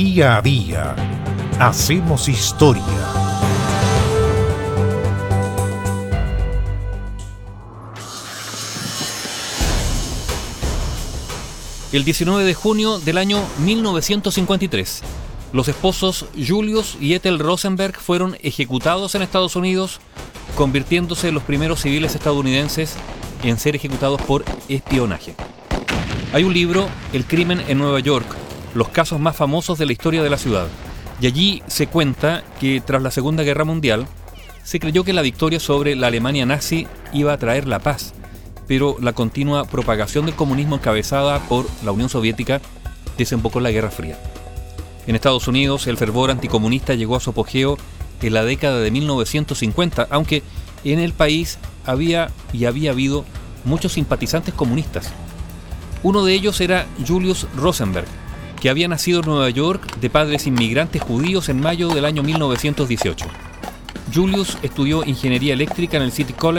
Día a día hacemos historia. El 19 de junio del año 1953, los esposos Julius y Ethel Rosenberg fueron ejecutados en Estados Unidos, convirtiéndose en los primeros civiles estadounidenses en ser ejecutados por espionaje. Hay un libro, El crimen en Nueva York, los casos más famosos de la historia de la ciudad, y allí se cuenta que tras la Segunda Guerra Mundial se creyó que la victoria sobre la Alemania nazi iba a traer la paz, pero la continua propagación del comunismo encabezada por la Unión Soviética desembocó en la Guerra Fría. En Estados Unidos, el fervor anticomunista llegó a su apogeo en la década de 1950, aunque en el país había habido muchos simpatizantes comunistas. Uno de ellos era Julius Rosenberg, que había nacido en Nueva York de padres inmigrantes judíos en mayo del año 1918. Julius estudió ingeniería eléctrica en el City College